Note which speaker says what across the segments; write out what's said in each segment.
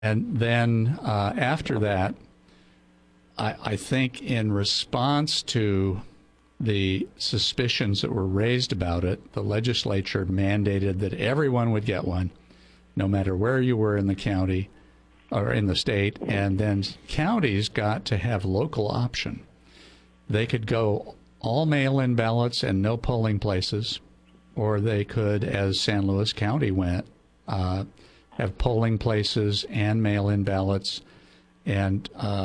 Speaker 1: And then after that, I think in response to the suspicions that were raised about it, the legislature mandated that everyone would get one, no matter where you were in the county or in the state. And then counties got to have local option. They could go all mail-in ballots and no polling places, or they could, as San Luis County went, have polling places and mail-in ballots. And,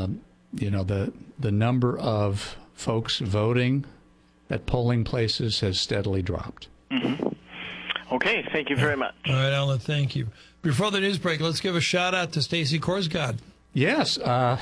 Speaker 1: the number of folks voting at polling places has steadily dropped.
Speaker 2: Mm-hmm. Okay, thank you very much.
Speaker 3: All right, Alan, thank you. Before the news break, let's give a shout-out to Stacey Korsgaard.
Speaker 1: Yes,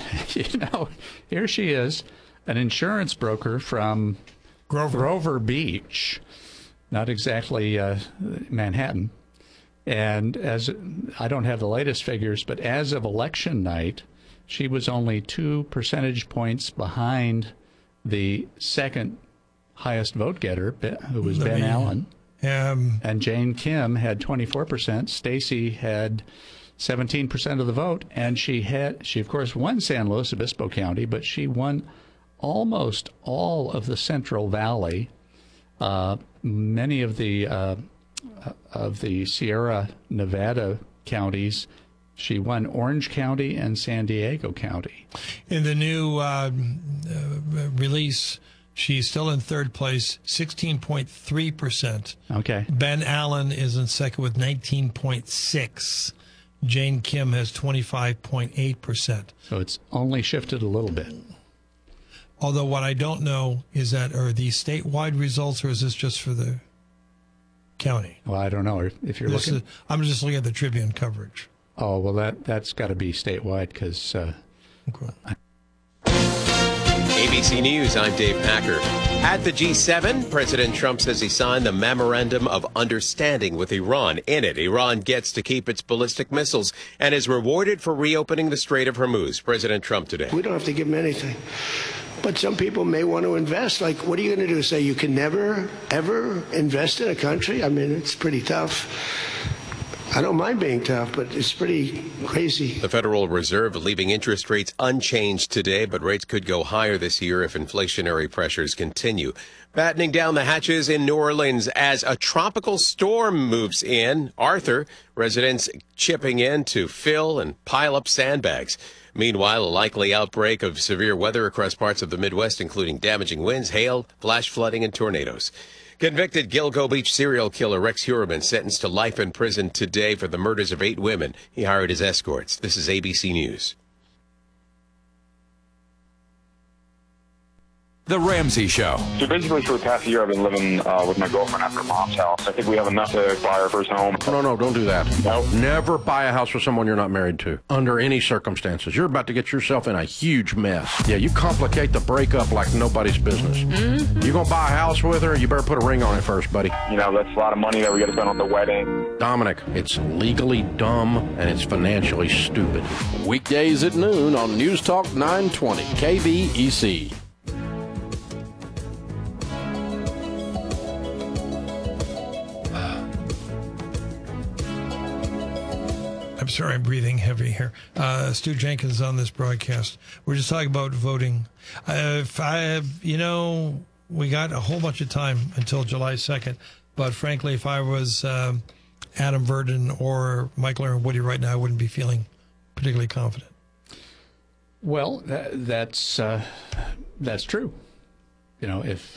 Speaker 1: here she is, an insurance broker from Grover Beach, not exactly Manhattan. And I don't have the latest figures, but as of election night, she was only 2 percentage points behind the second highest vote getter, who was Ben Allen. And Jane Kim had 24%. Stacey had 17% of the vote, and she of course won San Luis Obispo County, but she won almost all of the Central Valley, many of the Sierra Nevada counties. She won Orange County and San Diego County.
Speaker 3: In the new release, she's still in third place, 16.3%.
Speaker 1: Okay.
Speaker 3: Ben Allen is in second with 19.6%. Jane Kim has 25.8%.
Speaker 1: So it's only shifted a little bit.
Speaker 3: Although what I don't know is that are these statewide results, or is this just for the county?
Speaker 1: Well, I don't know. If you're looking,
Speaker 3: I'm just looking at the Tribune coverage.
Speaker 1: Oh, well, that's got to be statewide because.
Speaker 3: Okay.
Speaker 4: ABC News, I'm Dave Packer. At the G7, President Trump says he signed the Memorandum of Understanding with Iran. In it, Iran gets to keep its ballistic missiles and is rewarded for reopening the Strait of Hormuz. President Trump today.
Speaker 5: We don't have to give them anything. But some people may want to invest. Like, what are you going to do? Say you can never, ever invest in a country? I mean, it's pretty tough. I don't mind being tough, but it's pretty crazy.
Speaker 4: The Federal Reserve leaving interest rates unchanged today, but rates could go higher this year if inflationary pressures continue. Battening down the hatches in New Orleans as a tropical storm moves in. Arthur, residents chipping in to fill and pile up sandbags. Meanwhile, a likely outbreak of severe weather across parts of the Midwest, including damaging winds, hail, flash flooding, and tornadoes. Convicted Gilgo Beach serial killer Rex Heuermann sentenced to life in prison today for the murders of 8 women he hired as escorts. This is ABC News.
Speaker 6: The Ramsey Show.
Speaker 7: So basically for the past year, I've been living with my girlfriend at her mom's house. I think we have enough to buy our first home.
Speaker 8: No, don't do that.
Speaker 7: Nope.
Speaker 8: Never buy a house with someone you're not married to, under any circumstances. You're about to get yourself in a huge mess. Yeah, you complicate the breakup like nobody's business. Mm-hmm. You gonna buy a house with her, you better put a ring on it first, buddy.
Speaker 7: You know, that's a lot of money that we got to spend on the wedding.
Speaker 8: Dominic, it's legally dumb and it's financially stupid.
Speaker 6: Weekdays at noon on News Talk 920 KBEC.
Speaker 3: I'm sorry, I'm breathing heavy here. Stu Jenkins on this broadcast. We're just talking about voting. We got a whole bunch of time until July 2nd. But frankly, if I was Adam Verdon or Michael or Woody right now, I wouldn't be feeling particularly confident.
Speaker 1: Well, that's true. You know, if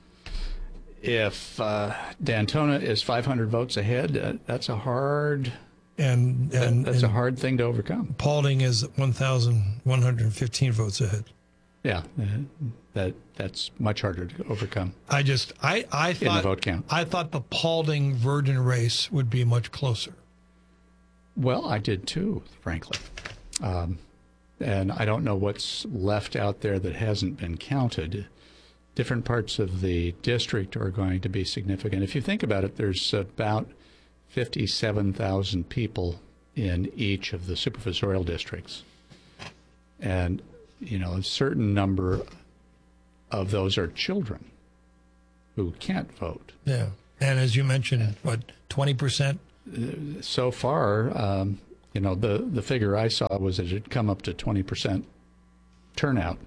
Speaker 1: Daytona is 500 votes ahead, that's a hard. That's a hard thing to overcome.
Speaker 3: Paulding is 1,115 votes ahead.
Speaker 1: Yeah, that's much harder to overcome.
Speaker 3: I thought
Speaker 1: in the vote count.
Speaker 3: I thought the Paulding Verdon race would be much closer.
Speaker 1: Well, I did too, frankly. And I don't know what's left out there that hasn't been counted. Different parts of the district are going to be significant. If you think about it, there's about 57,000 people in each of the supervisorial districts. And, you know, a certain number of those are children who can't vote.
Speaker 3: Yeah. And as you mentioned, 20%?
Speaker 1: So far, the figure I saw was that it had come up to 20% turnout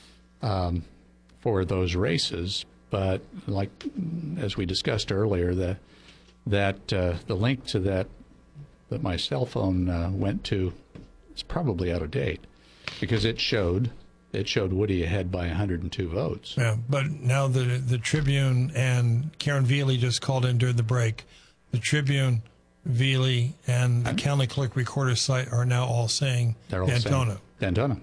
Speaker 1: for those races. But like as we discussed earlier, the link to that my cell phone went to is probably out of date, because it showed Woody ahead by 102 votes.
Speaker 3: Yeah, but now the Tribune and Karen Veely just called in during the break. The Tribune, Veely, and the County Clerk Recorder site are now all saying Daytona.
Speaker 1: Daytona.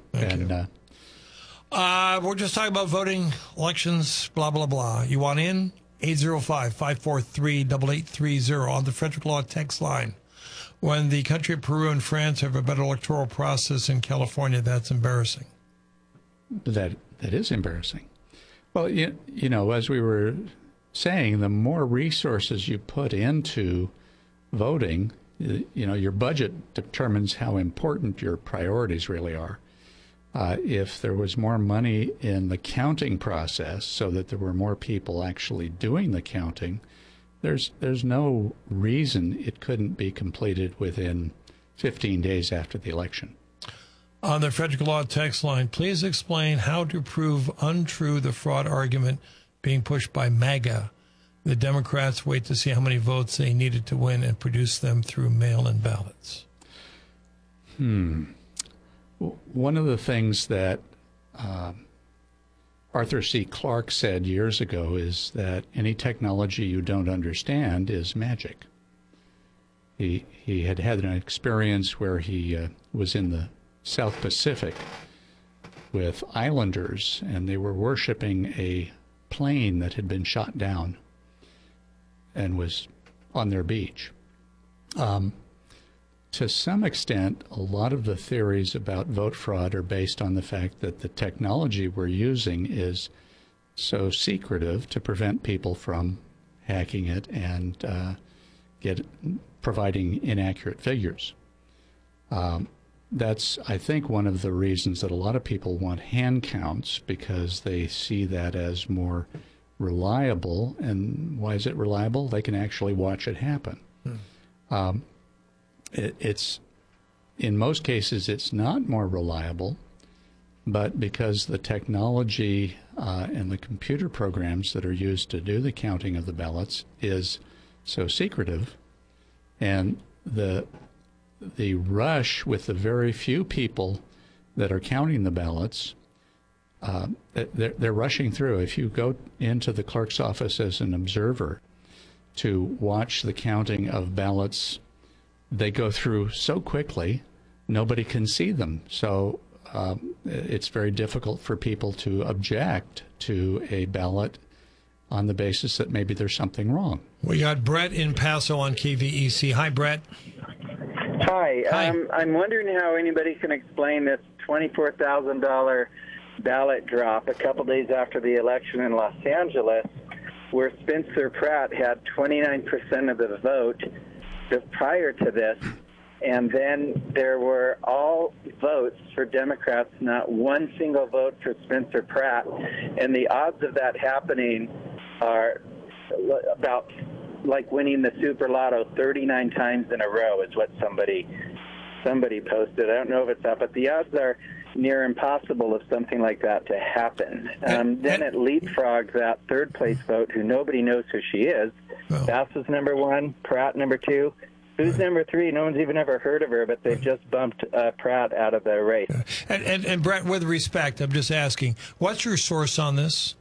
Speaker 3: We're just talking about voting, elections, blah, blah, blah. You want in? 805-543-8830 on the Frederick Law text line. When the country of Peru and France have a better electoral process in California, that's embarrassing.
Speaker 1: That is embarrassing. Well, as we were saying, the more resources you put into voting, your budget determines how important your priorities really are. If there was more money in the counting process so that there were more people actually doing the counting, there's no reason it couldn't be completed within 15 days after the election.
Speaker 3: On the Frederick Law text line, please explain how to prove untrue the fraud argument being pushed by MAGA. The Democrats wait to see how many votes they needed to win and produce them through mail-in ballots.
Speaker 1: One of the things that Arthur C. Clarke said years ago is that any technology you don't understand is magic. He had an experience where he was in the South Pacific with islanders, and they were worshiping a plane that had been shot down and was on their beach. To some extent, a lot of the theories about vote fraud are based on the fact that the technology we're using is so secretive to prevent people from hacking it and providing inaccurate figures. That's, I think, one of the reasons that a lot of people want hand counts, because they see that as more reliable. And why is it reliable? They can actually watch it happen. It's in most cases it's not more reliable, but because the technology and the computer programs that are used to do the counting of the ballots is so secretive, and the rush with the very few people that are counting the ballots, they're rushing through. If you go into the clerk's office as an observer to watch the counting of ballots, they go through so quickly, nobody can see them. So it's very difficult for people to object to a ballot on the basis that maybe there's something wrong.
Speaker 3: We got Brett in Paso on KVEC. Hi, Brett.
Speaker 9: Hi. I'm wondering how anybody can explain this $24,000 ballot drop a couple days after the election in Los Angeles, where Spencer Pratt had 29% of the vote prior to this, and then there were all votes for Democrats, not one single vote for Spencer Pratt, and the odds of that happening are about like winning the Super Lotto 39 times in a row, is what somebody posted. I don't know if it's up, but the odds are near impossible of something like that to happen. Then it leapfrogs that third place vote, who nobody knows who she is. Bass was number one, Pratt number two. Who's number three? No one's even ever heard of her, but they've just bumped Pratt out of the race.
Speaker 3: And Brett, with respect, I'm just asking, what's your source on this?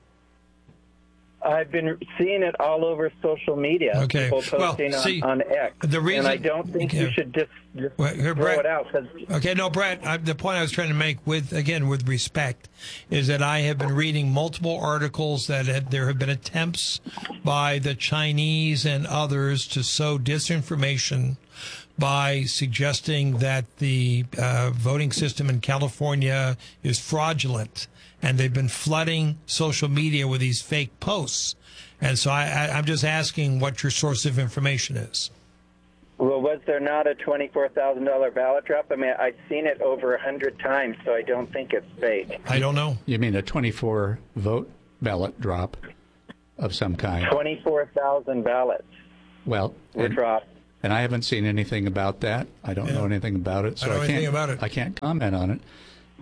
Speaker 9: I've been seeing it all over social media.
Speaker 3: Okay.
Speaker 9: People posting on X.
Speaker 3: The reason,
Speaker 9: and I don't think you should just throw it out.
Speaker 3: Okay, no, Brett, the point I was trying to make, with respect, is that I have been reading multiple articles that there have been attempts by the Chinese and others to sow disinformation by suggesting that the voting system in California is fraudulent. And they've been flooding social media with these fake posts. And so I'm just asking what your source of information is.
Speaker 9: Well, was there not a $24,000 ballot drop? I mean, I've seen it over 100 times, so I don't think it's fake.
Speaker 3: I don't know.
Speaker 1: You mean a 24-vote ballot drop of some kind?
Speaker 9: 24,000 ballots
Speaker 1: were
Speaker 9: dropped.
Speaker 1: And I haven't seen anything about that. I don't know anything about it, so
Speaker 3: I don't know anything about it.
Speaker 1: I can't comment on it.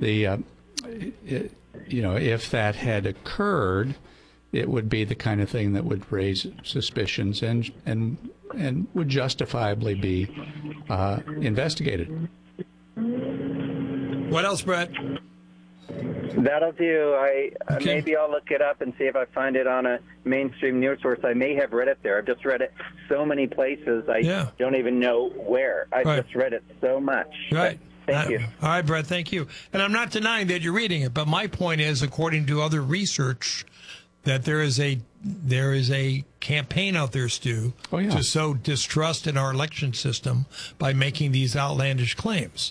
Speaker 1: If that had occurred, it would be the kind of thing that would raise suspicions and would justifiably be investigated.
Speaker 3: What else, Brett?
Speaker 9: That'll do. Maybe I'll look it up and see if I find it on a mainstream news source. I may have read it there. I've just read it so many places. I don't even know where. I've just read it so much.
Speaker 3: Right.
Speaker 9: But thank you.
Speaker 3: All right, Brett, thank you. And I'm not denying that you're reading it, but my point is, according to other research, that there is a campaign out there, Stu, to sow distrust in our election system by making these outlandish claims.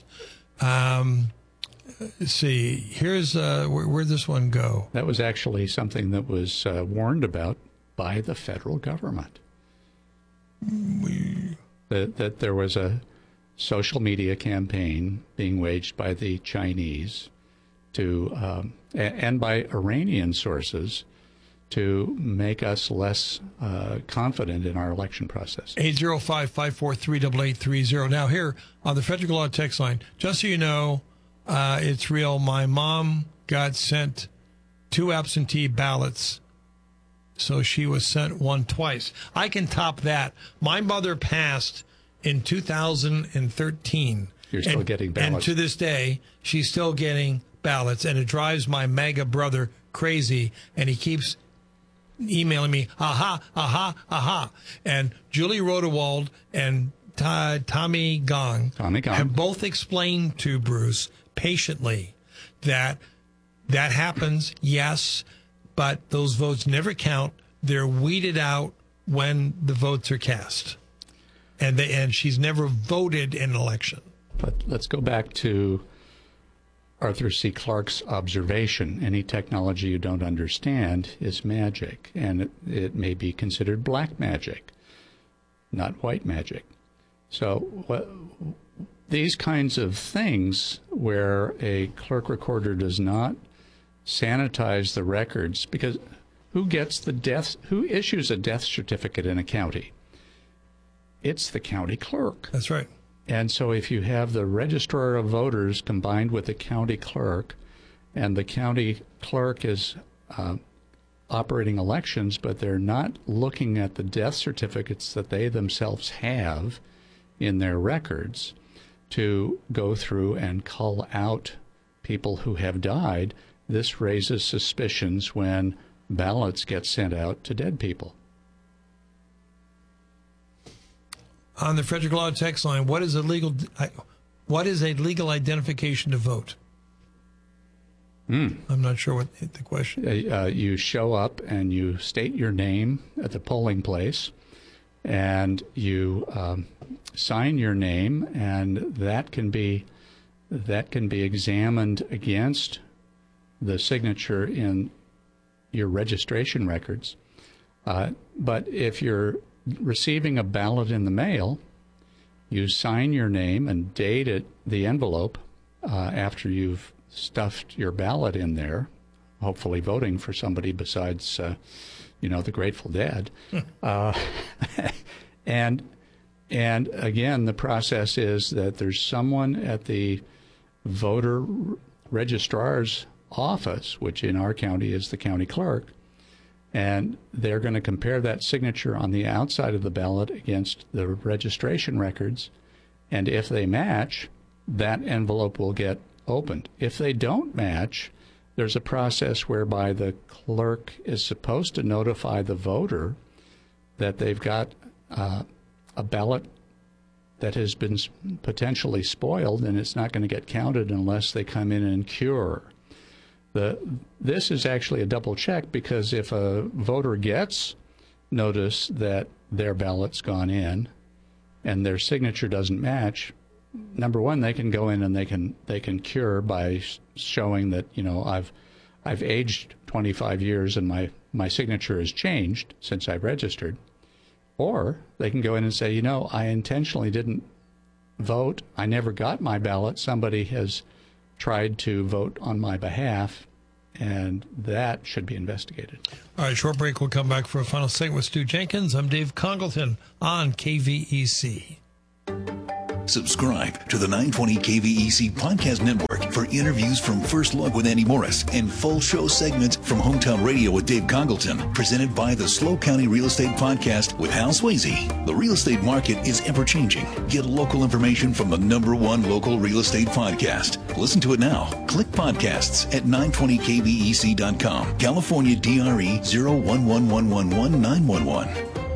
Speaker 3: Let's see. Here's where'd this one go?
Speaker 1: That was actually something that was warned about by the federal government. That there was a social media campaign being waged by the Chinese and by Iranian sources to make us less confident in our election process.
Speaker 3: 805-543-8830. Now here on the Frederick Law text line, just so you know, it's real. My mom got sent 2 absentee ballots, so she was sent one twice. I can top that. My mother passed in 2013.
Speaker 1: You're still getting ballots.
Speaker 3: And to this day, she's still getting ballots, and it drives my MAGA brother crazy, and he keeps emailing me, aha, aha, aha. And Julie Rodewald and Tommy Gong have both explained to Bruce patiently that happens, yes, but those votes never count. They're weeded out when the votes are cast. And she's never voted in an election.
Speaker 1: But let's go back to Arthur C. Clarke's observation. Any technology you don't understand is magic, and it may be considered black magic, not white magic. So these kinds of things where a clerk recorder does not sanitize the records, because who issues a death certificate in a county? It's the county clerk.
Speaker 3: That's right.
Speaker 1: And so if you have the registrar of voters combined with the county clerk, and the county clerk is operating elections, but they're not looking at the death certificates that they themselves have in their records to go through and cull out people who have died, this raises suspicions when ballots get sent out to dead people.
Speaker 3: On the Frederick Law text line, what is a legal identification to vote? I'm not sure what the question is.
Speaker 1: You show up and you state your name at the polling place, and you sign your name, and that can be examined against the signature in your registration records. But if you're receiving a ballot in the mail, you sign your name and date the envelope after you've stuffed your ballot in there, hopefully voting for somebody besides, the Grateful Dead. And again, the process is that there's someone at the voter registrar's office, which in our county is the county clerk, and they're going to compare that signature on the outside of the ballot against the registration records. And if they match, that envelope will get opened. If they don't match, there's a process whereby the clerk is supposed to notify the voter that they've got a ballot that has been potentially spoiled, and it's not going to get counted unless they come in and cure. This is actually a double check, because if a voter gets notice that their ballot's gone in and their signature doesn't match, number one, they can go in and they can cure by showing that, I've aged 25 years and my signature has changed since I've registered. Or they can go in and say, I intentionally didn't vote. I never got my ballot. Somebody has tried to vote on my behalf, and that should be investigated.
Speaker 3: All right, short break. We'll come back for a final segment with Stu Jenkins. I'm Dave Congleton on KVEC.
Speaker 10: Subscribe to the 920 KVEC Podcast Network for interviews from First Look with Andy Morris and full show segments from Hometown Radio with Dave Congleton, presented by the SLO County Real Estate Podcast with Hal Swayze. The real estate market is ever-changing. Get local information from the #1 local real estate podcast. Listen to it now. Click podcasts at 920kvec.com. California DRE 011111911.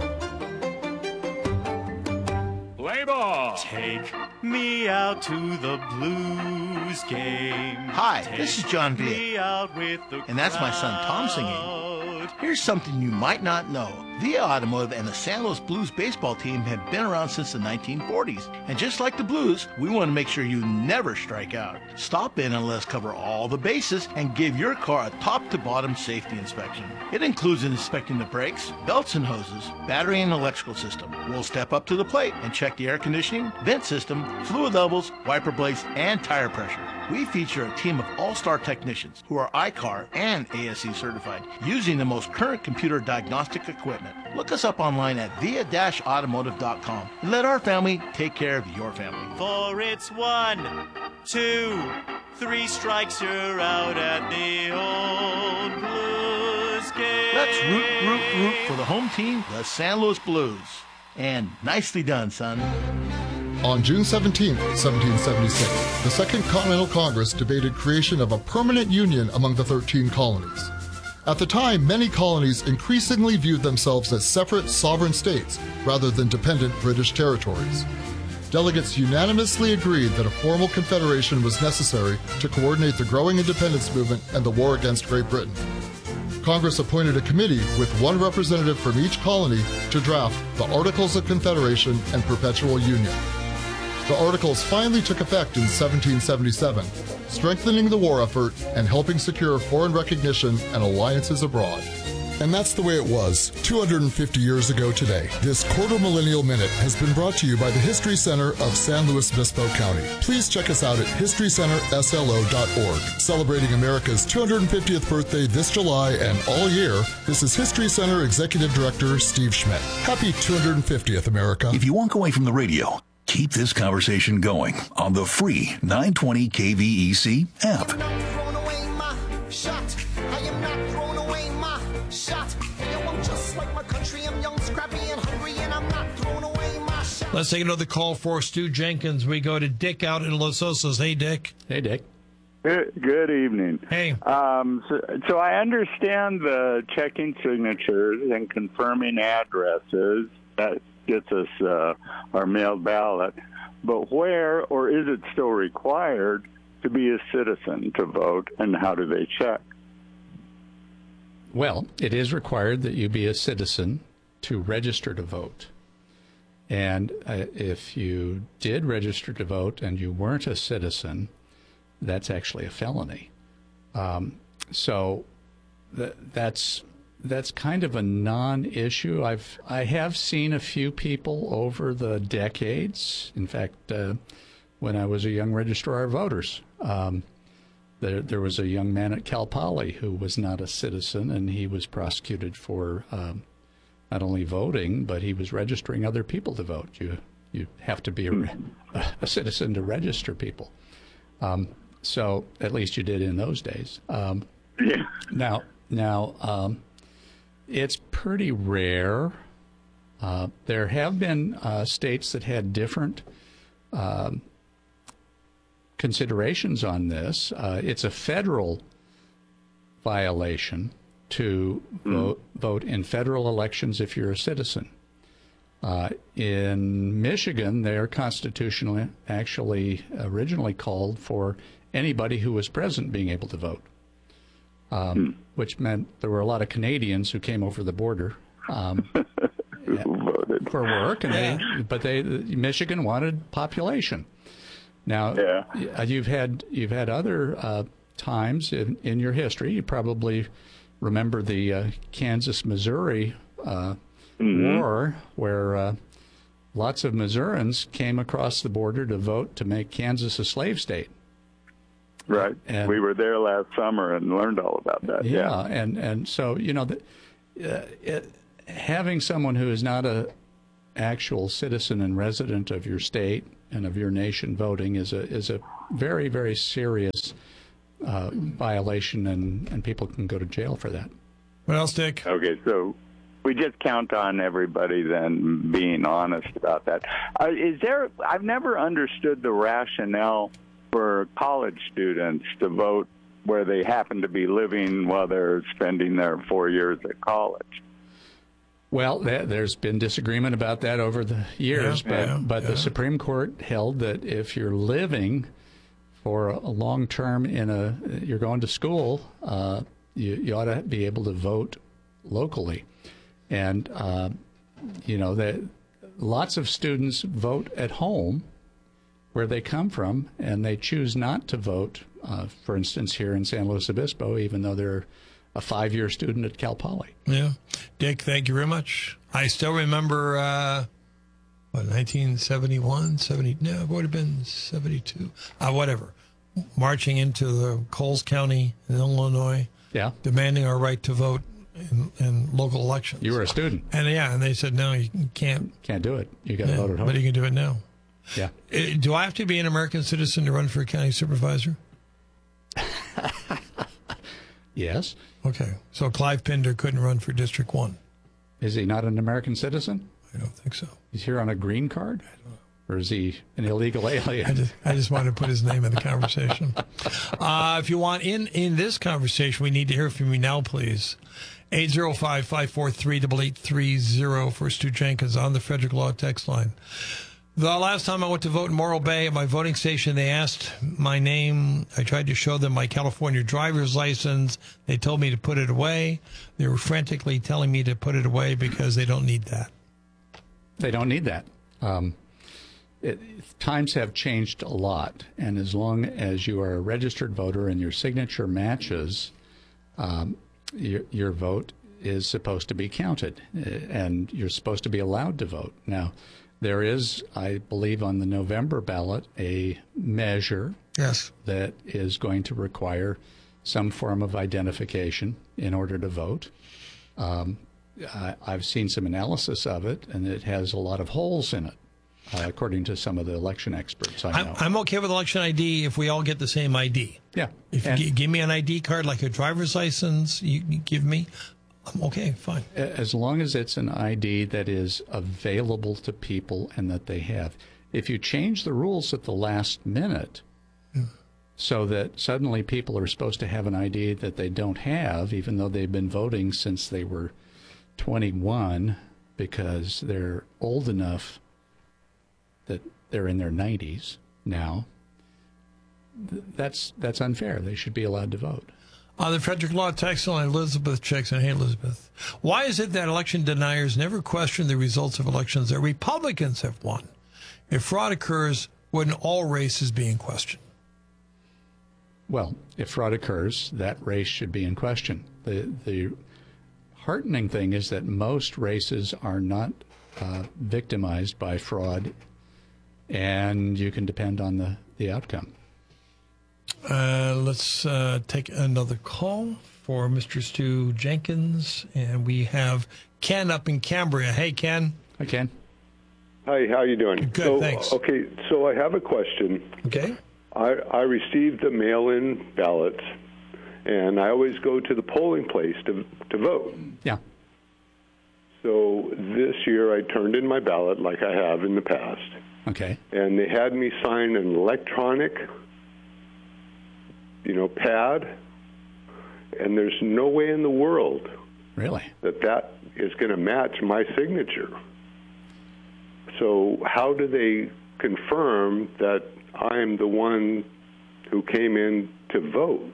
Speaker 11: Take me out to the Blues game.
Speaker 12: Hi, this is John Villa, and that's my son Tom singing. Here's something you might not know. Villa Automotive and the San Luis Blues baseball team have been around since the 1940s. And just like the Blues, we want to make sure you never strike out. Stop in and let us cover all the bases and give your car a top-to-bottom safety inspection. It includes inspecting the brakes, belts and hoses, battery and electrical system. We'll step up to the plate and check the air conditioning, vent system, fluid levels, wiper blades, and tire pressure. We feature a team of all-star technicians who are ICAR and ASE certified, using the most current computer diagnostic equipment. Look us up online at via-automotive.com and let our family take care of your family.
Speaker 11: For it's 1, 2, 3 strikes, you're out at the old Blues game.
Speaker 12: Let's root for the home team, the San Luis Blues. And nicely done, son.
Speaker 13: On June 17, 1776, the Second Continental Congress debated creation of a permanent union among the 13 colonies. At the time, many colonies increasingly viewed themselves as separate sovereign states rather than dependent British territories. Delegates unanimously agreed that a formal confederation was necessary to coordinate the growing independence movement and the war against Great Britain. Congress appointed a committee with one representative from each colony to draft the Articles of Confederation and Perpetual Union. The Articles finally took effect in 1777, strengthening the war effort and helping secure foreign recognition and alliances abroad. And that's the way it was 250 years ago today. This Quarter Millennial Minute has been brought to you by the History Center of San Luis Obispo County. Please check us out at historycenterslo.org. Celebrating America's 250th birthday this July and all year, this is History Center Executive Director Steve Schmidt. Happy 250th, America.
Speaker 10: If you walk away from the radio, keep this conversation going on the free 920 KVEC app.
Speaker 3: Let's take another call for Stu Jenkins. We go to Dick out in Los Osos. Hey, Dick.
Speaker 1: Hey, Dick.
Speaker 14: Good evening.
Speaker 3: Hey.
Speaker 14: So I understand the checking signatures and confirming addresses. That gets us our mail ballot. But where, or is it still required to be a citizen to vote, and how do they check?
Speaker 1: Well, it is required that you be a citizen to register to vote. And if you did register to vote and you weren't a citizen, that's actually a felony. So that's kind of a non-issue. I have seen a few people over the decades. In fact, when I was a young registrar of voters, there was a young man at Cal Poly who was not a citizen, and he was prosecuted for not only voting, but he was registering other people to vote. You have to be a citizen to register people. So at least you did in those days. Now, it's pretty rare. There have been states that had different considerations on this. It's a federal violation to vote in federal elections if you're a citizen. In Michigan, their constitution actually originally called for anybody who was present being able to vote, which meant there were a lot of Canadians who came over the border for work, and Michigan wanted population. Now, you've had other times in your history. You probably remember the Kansas-Missouri war, where lots of Missourians came across the border to vote to make Kansas a slave state.
Speaker 14: Right.
Speaker 1: And
Speaker 14: we were there last summer and learned all about that.
Speaker 1: Yeah, and so, having someone who is not a actual citizen and resident of your state and of your nation voting is a very, very serious violation, and people can go to jail for that.
Speaker 3: What else, Dick?
Speaker 14: Okay, so we just count on everybody then being honest about that. I've never understood the rationale for college students to vote where they happen to be living while they're spending their 4 years at college.
Speaker 1: Well, there's been disagreement about that over the years, but the Supreme Court held that if you're living for a long term you're going to school, you ought to be able to vote locally. And, lots of students vote at home where they come from, and they choose not to vote, for instance, here in San Luis Obispo, even though they're a 5-year student at Cal Poly.
Speaker 3: Yeah. Dick, thank you very much. I still remember, 1971, it would have been 72, whatever, marching into the Coles County in Illinois, demanding our right to vote in local elections.
Speaker 1: You were a student.
Speaker 3: And they said, no, you can't.
Speaker 1: Can't do it. You got to vote at home.
Speaker 3: But you can do it now.
Speaker 1: Yeah.
Speaker 3: Do I have to be an American citizen to run for a county supervisor?
Speaker 1: Yes.
Speaker 3: Okay. So Clive Pinder couldn't run for District 1.
Speaker 1: Is he not an American citizen?
Speaker 3: I don't think so.
Speaker 1: He's here on a green card? Or is he an illegal alien?
Speaker 3: I just wanted to put his name in the conversation. If you want in this conversation, we need to hear from you now, please. 805-543-8830 for Stu Jenkins on the Frederick Law text line. The last time I went to vote in Morro Bay at my voting station, they asked my name. I tried to show them my California driver's license. They told me to put it away. They were frantically telling me to put it away because they don't need that.
Speaker 1: They don't need that. Times have changed a lot, and as long as you are a registered voter and your signature matches, your vote is supposed to be counted, and you're supposed to be allowed to vote. Now, there is, I believe, on the November ballot, a measure that is going to require some form of identification in order to vote. I've seen some analysis of it, and it has a lot of holes in it, according to some of the election experts I know.
Speaker 3: I'm okay with election ID if we all get the same ID.
Speaker 1: Yeah.
Speaker 3: If you give me an ID card like a driver's license, you give me, I'm okay, fine.
Speaker 1: As long as it's an ID that is available to people and that they have. If you change the rules at the last minute so that suddenly people are supposed to have an ID that they don't have, even though they've been voting since they were 21 because they're old enough that they're in their 90s now, that's unfair. They should be allowed to vote.
Speaker 3: On the Frederick Law text line, Elizabeth checks in. Hey, Elizabeth. Why is it that election deniers never question the results of elections that Republicans have won? If fraud occurs, wouldn't all races be in question?
Speaker 1: Well, if fraud occurs, that race should be in question. The heartening thing is that most races are not victimized by fraud, and you can depend on the outcome.
Speaker 3: Let's take another call for Mr. Stu Jenkins, and we have Ken up in Cambria. Hey, Ken.
Speaker 1: Hi, Ken.
Speaker 15: Hi, how you doing?
Speaker 3: Good, thanks.
Speaker 15: Okay, so I have a question.
Speaker 3: Okay.
Speaker 15: I received the mail-in ballots, and I always go to the polling place to vote.
Speaker 1: Yeah.
Speaker 15: So this year I turned in my ballot like I have in the past.
Speaker 1: Okay.
Speaker 15: And they had me sign an electronic, pad, and there's no way in the world
Speaker 1: really
Speaker 15: that is going to match my signature. So how do they confirm that I'm the one who came in to vote?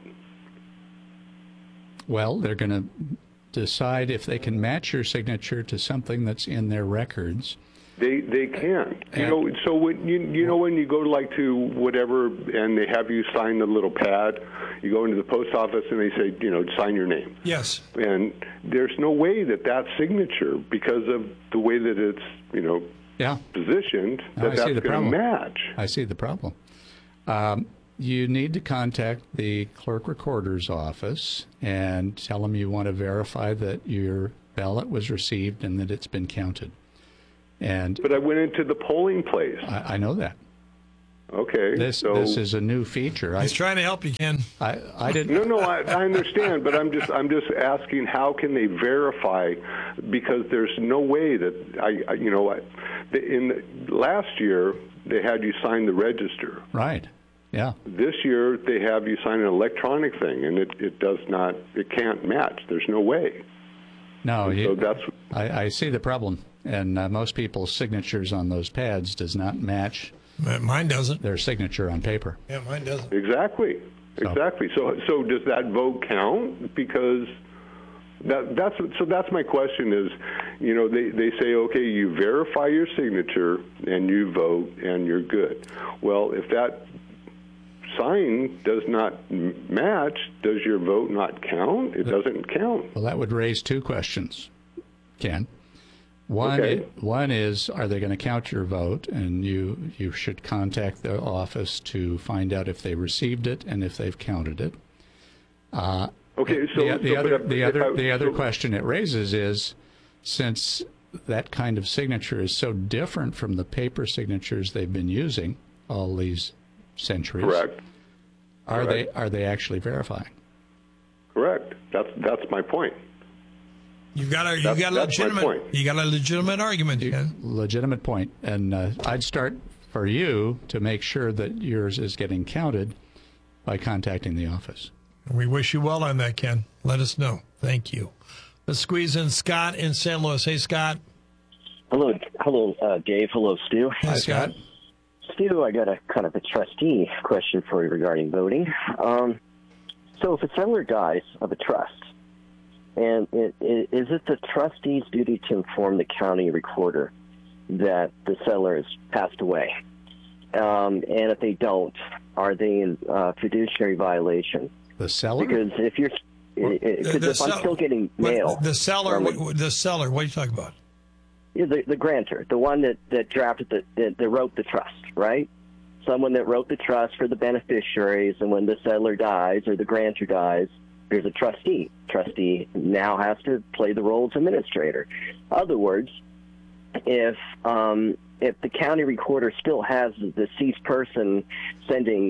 Speaker 1: Well, they're going to decide if they can match your signature to something that's in their records.
Speaker 15: They can't. So when when you go to whatever and they have you sign the little pad, you go into the post office and they say, sign your name.
Speaker 3: Yes.
Speaker 15: And there's no way that signature, because of the way that it's, positioned, that's going to match.
Speaker 1: I see the problem. You need to contact the clerk recorder's office and tell them you want to verify that your ballot was received and that it's been counted. But
Speaker 15: I went into the polling place.
Speaker 1: I know that.
Speaker 15: Okay.
Speaker 1: This is a new feature.
Speaker 3: He's trying to help you, Ken.
Speaker 1: I didn't.
Speaker 15: No, I understand, but I'm just asking how can they verify, because there's no way that last year they had you sign the register.
Speaker 1: Right. Yeah.
Speaker 15: This year they have you sign an electronic thing, and it can't match. There's no way.
Speaker 1: No,
Speaker 15: so
Speaker 1: I see the problem, and most people's signatures on those pads does not match.
Speaker 3: Mine doesn't.
Speaker 1: Their signature on paper.
Speaker 3: Yeah, mine doesn't.
Speaker 15: Exactly. So does that vote count? Because that's my question is, they say, okay, you verify your signature and you vote and you're good. Well, if that sign does not match, does your vote not count? It doesn't count.
Speaker 1: Well, that would raise two questions, Ken. One is, are they going to count your vote? And you should contact the office to find out if they received it and if they've counted it.
Speaker 15: Okay, so
Speaker 1: the other question it raises is, since that kind of signature is so different from the paper signatures they've been using all these centuries,
Speaker 15: correct?
Speaker 1: Are they actually verifying?
Speaker 15: Correct. That's my point.
Speaker 3: You got a legitimate argument, Ken.
Speaker 1: Legitimate point, and I'd start for you to make sure that yours is getting counted by contacting the office.
Speaker 3: We wish you well on that, Ken. Let us know. Thank you. Let's squeeze in Scott in San Luis. Hey, Scott.
Speaker 16: Hello, Dave. Hello, Stu.
Speaker 3: Hi, Scott.
Speaker 16: Stu, I got a kind of a trustee question for you regarding voting. So if a settler dies of a trust, and is it the trustee's duty to inform the county recorder that the settler has passed away? And if they don't, are they in fiduciary violation?
Speaker 1: The seller?
Speaker 16: Because if I'm still getting mail,
Speaker 3: the seller. What are you talking about?
Speaker 16: Yeah, the grantor, the one that drafted that wrote the trust, right? Someone that wrote the trust for the beneficiaries, and when the settler dies or the grantor dies, there's a trustee. Trustee now has to play the role as administrator. In other words, if the county recorder still has the deceased person sending,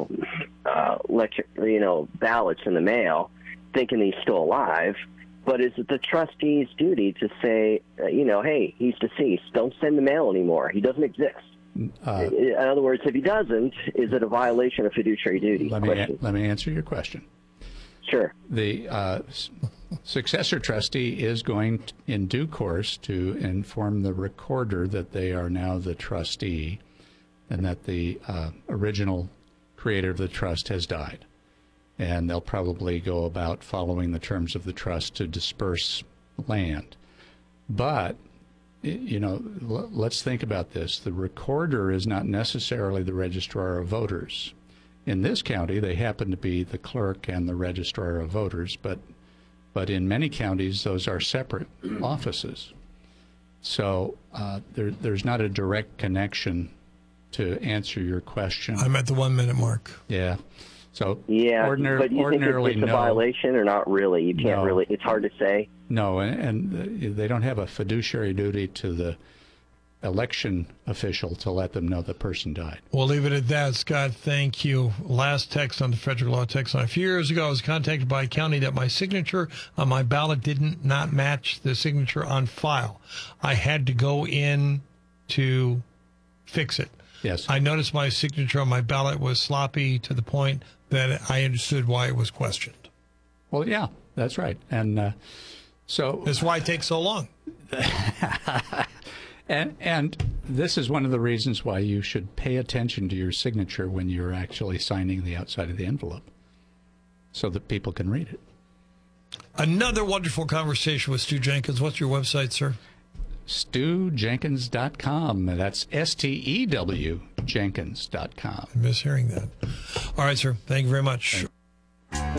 Speaker 16: ballots in the mail, thinking he's still alive, but is it the trustee's duty to say, hey, he's deceased, don't send the mail anymore, he doesn't exist? In other words, if he doesn't, is it a violation of fiduciary duty?
Speaker 1: Let me answer your question.
Speaker 16: Sure.
Speaker 1: The successor trustee is going in due course to inform the recorder that they are now the trustee and that the original creator of the trust has died. And they'll probably go about following the terms of the trust to disperse land. But, let's think about this. The recorder is not necessarily the registrar of voters. In this county, they happen to be the clerk and the registrar of voters, but in many counties, those are separate offices. So there's not a direct connection to answer your question.
Speaker 3: I'm at the 1 minute mark.
Speaker 1: Yeah. So
Speaker 16: but you
Speaker 1: ordinarily,
Speaker 16: think it's a violation or not really? You can't really. It's hard to say.
Speaker 1: No, and they don't have a fiduciary duty to the election official to let them know the person died.
Speaker 3: We'll leave it at that, Scott. Thank you. Last text on the Frederick Law Text line. A few years ago, I was contacted by a county that my signature on my ballot did not match the signature on file. I had to go in to fix it.
Speaker 1: Yes.
Speaker 3: I noticed my signature on my ballot was sloppy to the point that I understood why it was questioned.
Speaker 1: Well, yeah, that's right. And so
Speaker 3: that's why it takes so long.
Speaker 1: And this is one of the reasons why you should pay attention to your signature when you're actually signing the outside of the envelope so that people can read it.
Speaker 3: Another wonderful conversation with Stu Jenkins. What's your website, sir?
Speaker 1: StuJenkins.com. That's STEW Jenkins.com.
Speaker 3: I miss hearing that. All right, sir. Thank you very much.